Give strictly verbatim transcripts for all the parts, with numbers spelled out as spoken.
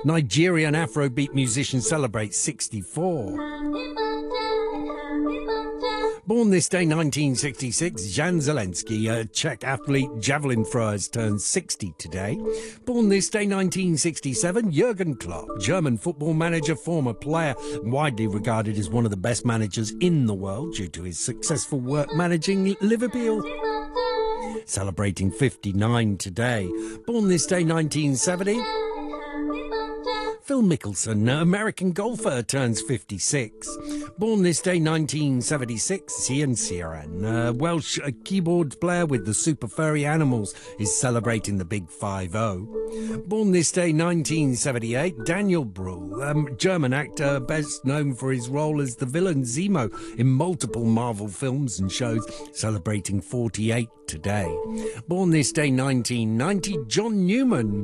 Nigerian Afrobeat musician celebrates sixty-four. Born this day, nineteen sixty-six, Jan Zelensky, a Czech athlete, javelin throwers, turns sixty today. Born this day, nineteen sixty-seven, Jurgen Klopp, German football manager, former player, widely regarded as one of the best managers in the world due to his successful work managing Liverpool. Celebrating fifty-nine today. Born this day, nineteen seventy. Phil Mickelson, American golfer, turns fifty-six. Born this day, nineteen seventy-six, Cian Ciaran, a Welsh keyboard player with the Super Furry Animals, is celebrating the Big five oh. Born this day, nineteen seventy-eight, Daniel Brühl, um, German actor best known for his role as the villain Zemo in multiple Marvel films and shows, celebrating forty-eight today. Born this day, nineteen ninety, John Newman.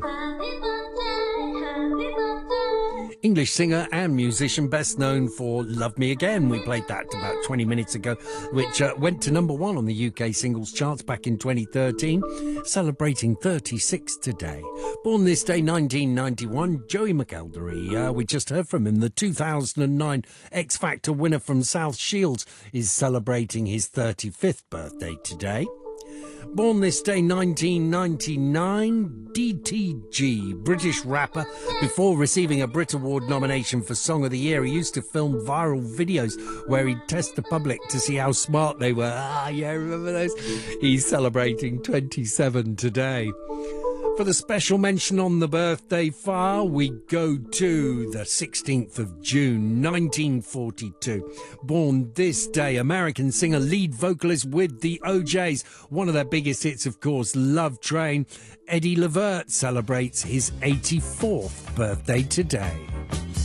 English singer and musician best known for Love Me Again. We played that about twenty minutes ago, which uh, went to number one on the U K singles charts back in twenty thirteen, celebrating thirty-six today. Born this day, nineteen ninety-one, Joey McElderry. Uh, we just heard from him. The two thousand nine X Factor winner from South Shields is celebrating his thirty-fifth birthday today. Born this day, nineteen ninety-nine, D T G, British rapper. Before receiving a Brit Award nomination for Song of the Year, he used to film viral videos where he'd test the public to see how smart they were. Ah, yeah, remember those? He's celebrating twenty-seven today. For the special mention on the birthday file, we go to the sixteenth of June, nineteen forty-two. Born this day, American singer, lead vocalist with the O Js. One of their biggest hits, of course, Love Train. Eddie Levert celebrates his eighty-fourth birthday today.